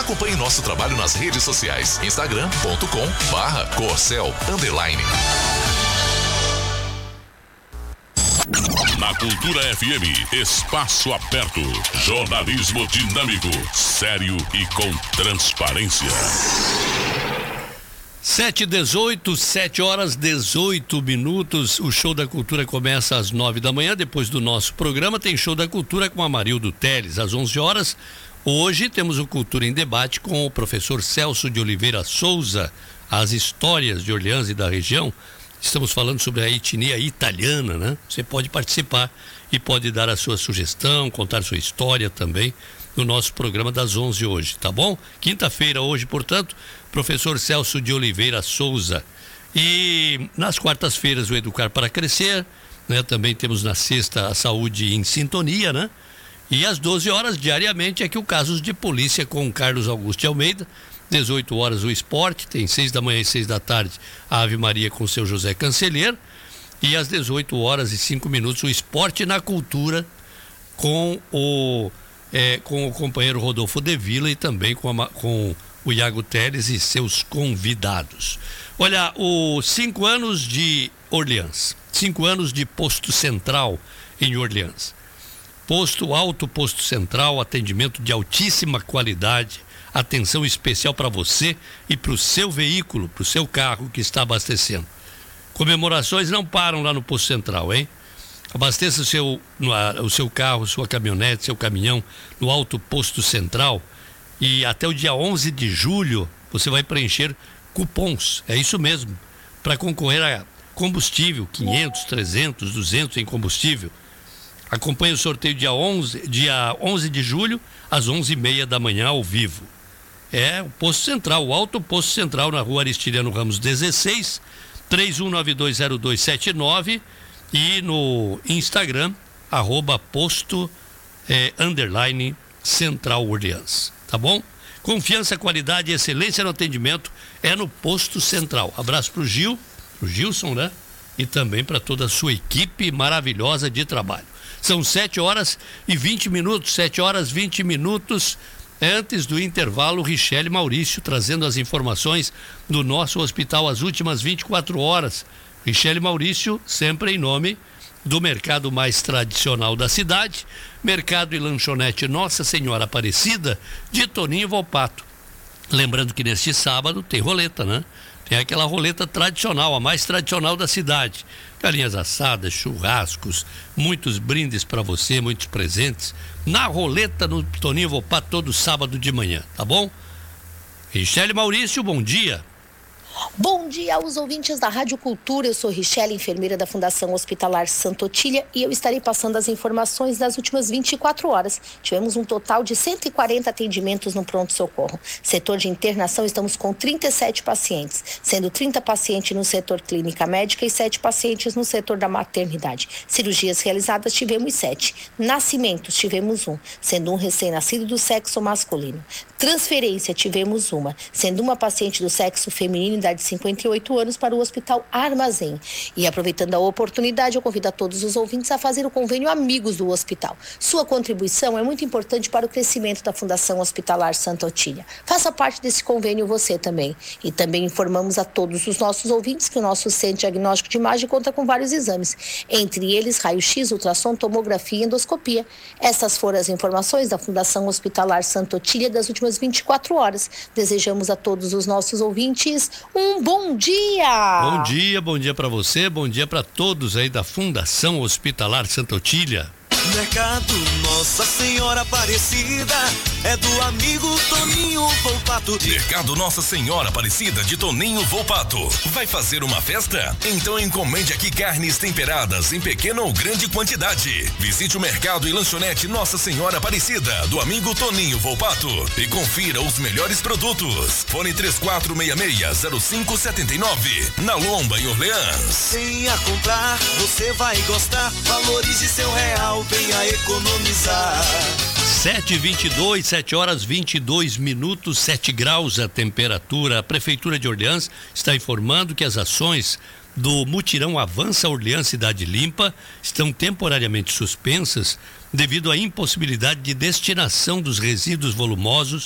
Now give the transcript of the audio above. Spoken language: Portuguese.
Acompanhe nosso trabalho nas redes sociais. Instagram.com/Corcel_. Na Cultura FM, espaço aberto. Jornalismo dinâmico, sério e com transparência. 7h18, 7h18. O Show da Cultura começa às 9 da manhã. Depois do nosso programa, tem Show da Cultura com Amarildo Teles, às 11 horas. Hoje temos o Cultura em Debate com o professor Celso de Oliveira Souza, as histórias de Orleans e da região. Estamos falando sobre a etnia italiana, né? Você pode participar e pode dar a sua sugestão, contar sua história também no nosso programa das 11 hoje, tá bom? Quinta-feira hoje, portanto, professor Celso de Oliveira Souza. E nas quartas-feiras o Educar para Crescer, né? Também temos na sexta a Saúde em Sintonia, né? E às 12 horas diariamente aqui o Casos de Polícia com Carlos Augusto de Almeida. 18 horas o esporte, tem 6 da manhã e 6 da tarde a Ave Maria com o seu José Cancelheiro, e às 18 horas e 5 minutos o esporte na cultura com o companheiro Rodolfo de Vila e também com o Iago Teles e seus convidados. Olha, os 5 anos de Orleans, 5 anos de posto central em Orleans. Alto Posto Central, atendimento de altíssima qualidade, atenção especial para você e para o seu veículo, para o seu carro que está abastecendo. Comemorações não param lá no Posto Central, hein? Abasteça o seu carro, sua caminhonete, seu caminhão no Alto Posto Central, e até o dia 11 de julho você vai preencher cupons, é isso mesmo, para concorrer a combustível, 500, 300, 200 em combustível. Acompanhe o sorteio dia 11 de julho, às 11h30 da manhã, ao vivo. É o Posto Central, o Alto Posto Central, na rua Aristiliano Ramos 16, 31920279, e no Instagram, @posto _Central Orleans. Tá bom? Confiança, qualidade e excelência no atendimento é no Posto Central. Abraço pro Gilson, né? E também para toda a sua equipe maravilhosa de trabalho. São 7h20, 7h20. Antes do intervalo, Richelle Maurício trazendo as informações do nosso hospital as últimas 24 horas. Richelle Maurício, sempre em nome do mercado mais tradicional da cidade, Mercado e Lanchonete Nossa Senhora Aparecida, de Toninho Volpato. Lembrando que neste sábado tem roleta, né? Tem aquela roleta tradicional, a mais tradicional da cidade. Galinhas assadas, churrascos, muitos brindes para você, muitos presentes. Na roleta no Toninho Volpato todo sábado de manhã, tá bom? Richelle Maurício, bom dia. Bom dia aos ouvintes da Rádio Cultura. Eu sou Richelle, enfermeira da Fundação Hospitalar Santa Otília, e eu estarei passando as informações das últimas 24 horas. Tivemos um total de 140 atendimentos no pronto-socorro. Setor de internação, estamos com 37 pacientes, sendo 30 pacientes no setor clínica médica e 7 pacientes no setor da maternidade. Cirurgias realizadas, tivemos 7. Nascimentos, tivemos 1, sendo um recém-nascido do sexo masculino. Transferência, tivemos 1, sendo uma paciente do sexo feminino, idade de 58 anos, para o Hospital Armazém. E aproveitando a oportunidade, eu convido a todos os ouvintes a fazer o convênio Amigos do Hospital. Sua contribuição é muito importante para o crescimento da Fundação Hospitalar Santa Otília. Faça parte desse convênio você também. E também informamos a todos os nossos ouvintes que o nosso Centro Diagnóstico de Imagem conta com vários exames, entre eles raio-x, ultrassom, tomografia e endoscopia. Essas foram as informações da Fundação Hospitalar Santa Otília das últimas 24 horas. Desejamos a todos os nossos ouvintes um bom dia! Bom dia para você, bom dia para todos aí da Fundação Hospitalar Santa Otília. Mercado Nossa Senhora Aparecida é do amigo Toninho Volpato. Mercado Nossa Senhora Aparecida de Toninho Volpato. Vai fazer uma festa? Então encomende aqui carnes temperadas em pequena ou grande quantidade. Visite o Mercado e Lanchonete Nossa Senhora Aparecida do amigo Toninho Volpato e confira os melhores produtos. Fone 3466-0579, na Lomba, em Orleans. Venha comprar, você vai gostar. Valorize seu real, venha economizar. 7h22, 7h22, 7 graus a temperatura. A Prefeitura de Orleans está informando que as ações do mutirão Avança Orleans Cidade Limpa estão temporariamente suspensas devido à impossibilidade de destinação dos resíduos volumosos